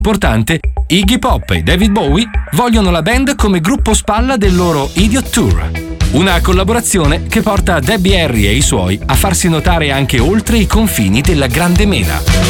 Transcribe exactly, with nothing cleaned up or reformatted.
Importante, Iggy Pop e David Bowie vogliono la band come gruppo spalla del loro Idiot Tour. Una collaborazione che porta Debbie Harry e i suoi a farsi notare anche oltre i confini della grande mela.